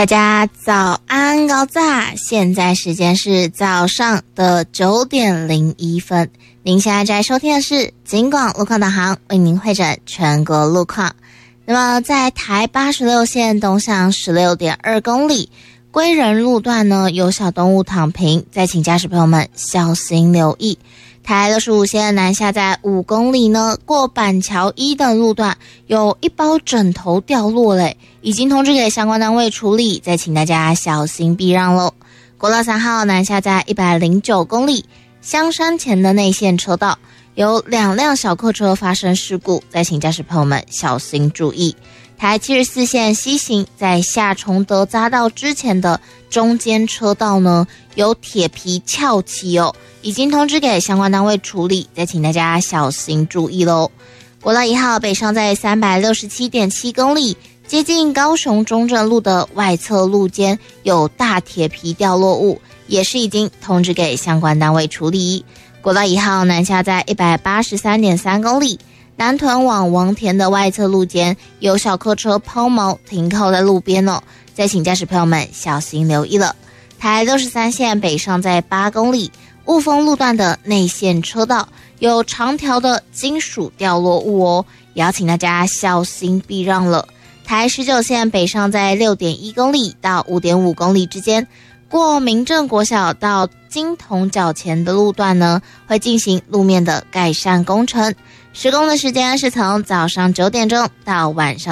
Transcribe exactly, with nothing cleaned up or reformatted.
大家早安高炸，现在时间是早上的九点零一分。您现在在收听的是警广路况导航，为您会诊全国路况。那么在台八十六线东向 十六点二 公里归仁路段呢，有小动物躺平，再请驾驶朋友们小心留意。台六十五线南下在五公里呢，过板桥一的路段有一包枕头掉落嘞，已经通知给相关单位处理，再请大家小心避让喽。国道三号南下在一百零九公里香山前的内线车道有两辆小客车发生事故，再请驾驶朋友们小心注意。台七十四线西行在下崇德匝道之前的中间车道呢，有铁皮翘起哦，已经通知给相关单位处理，再请大家小心注意咯。国道一号北上在 三百六十七点七 公里接近高雄中正路的外侧路间有大铁皮掉落物，也是已经通知给相关单位处理。国道一号南下在 一百八十三点三 公里南屯往王田的外侧路间有小客车抛锚停靠在路边哦，再请驾驶朋友们小心留意了。台六十三线北上在八公里雾峰路段的内线车道有长条的金属掉落物哦，也要请大家小心避让了。台十九线北上在 六点一 公里到 五点五 公里之间，过民政国小到金铜角前的路段呢，会进行路面的改善工程，施工的时间是从早上九点钟到晚上